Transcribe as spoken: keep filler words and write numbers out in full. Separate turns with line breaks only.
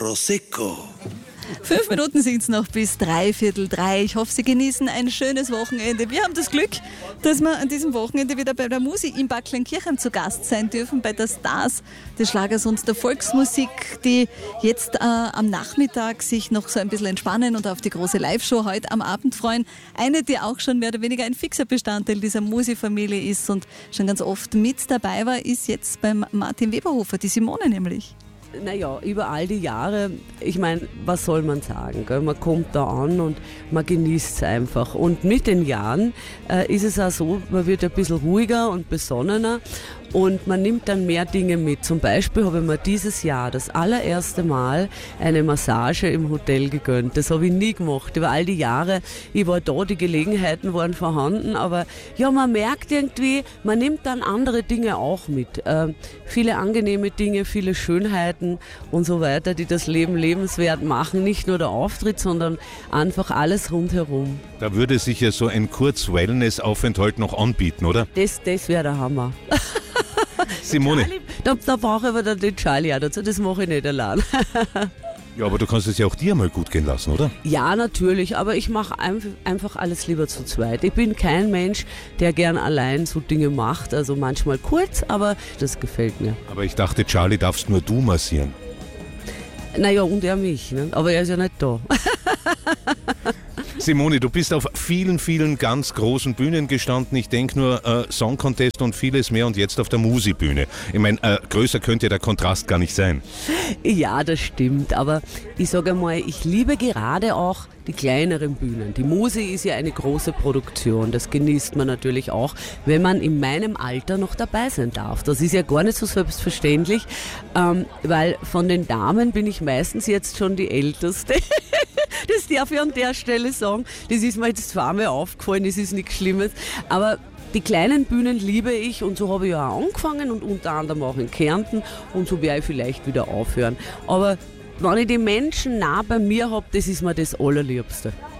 Prosecco.
Fünf Minuten sind es noch bis dreiviertel drei. Ich hoffe, Sie genießen ein schönes Wochenende. Wir haben das Glück, dass wir an diesem Wochenende wieder bei der Musi in Bad Kleinkirchen zu Gast sein dürfen, bei der Stars des Schlagers und der Volksmusik, die jetzt äh, am Nachmittag sich noch so ein bisschen entspannen und auf die große Live-Show heute am Abend freuen. Eine, die auch schon mehr oder weniger ein fixer Bestandteil dieser Musi-Familie ist und schon ganz oft mit dabei war, ist jetzt beim Martin Weberhofer, die Simone nämlich.
Naja, über all die Jahre, ich meine, was soll man sagen? Gell? Man kommt da an und man genießt es einfach. Und mit den Jahren äh, ist es auch so, man wird ein bisschen ruhiger und besonnener und man nimmt dann mehr Dinge mit. Zum Beispiel habe ich mir dieses Jahr das allererste Mal eine Massage im Hotel gegönnt. Das habe ich nie gemacht. Über all die Jahre, ich war da, die Gelegenheiten waren vorhanden, aber ja, man merkt irgendwie, man nimmt dann andere Dinge auch mit. Äh, viele angenehme Dinge, viele Schönheiten und so weiter, die das Leben lebenswert machen. Nicht nur der Auftritt, sondern einfach alles rundherum.
Da würde sich ja so ein Kurz-Wellness-Aufenthalt noch anbieten, oder?
Das, das wäre der Hammer.
Simone.
Charlie, da, da brauche ich aber dann den Charlie auch dazu, das mache ich nicht allein.
Ja, aber du kannst es ja auch dir mal gut gehen lassen, oder?
Ja, natürlich, aber ich mache einfach alles lieber zu zweit. Ich bin kein Mensch, der gern allein so Dinge macht, also manchmal kurz, aber das gefällt mir.
Aber ich dachte, Charlie darfst nur du massieren.
Naja, und er mich, ne? Aber er ist ja nicht da.
Simone, du bist auf vielen, vielen ganz großen Bühnen gestanden. Ich denke nur äh, Song Contest und vieles mehr und jetzt auf der Musi-Bühne. Ich meine, äh, größer könnte der Kontrast gar nicht sein.
Ja, das stimmt, aber ich sage mal, ich liebe gerade auch die kleineren Bühnen. Die Musi ist ja eine große Produktion, das genießt man natürlich auch, wenn man in meinem Alter noch dabei sein darf. Das ist ja gar nicht so selbstverständlich, ähm, weil von den Damen bin ich meistens jetzt schon die Älteste. Das darf ich an der Stelle sagen. Das ist mir jetzt zweimal aufgefallen, das ist nichts Schlimmes. Aber die kleinen Bühnen liebe ich und so habe ich ja auch angefangen und unter anderem auch in Kärnten und so werde ich vielleicht wieder aufhören. Aber wenn ich die Menschen nah bei mir habe, das ist mir das Allerliebste.